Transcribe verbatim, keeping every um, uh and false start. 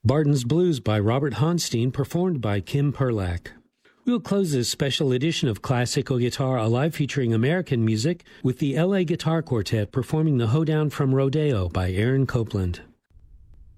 Barton's Blues by Robert Honstein, performed by Kim Perlak. We'll close this special edition of Classical Guitar Alive featuring American music with the L A Guitar Quartet performing the Hoedown from Rodeo by Aaron Copland.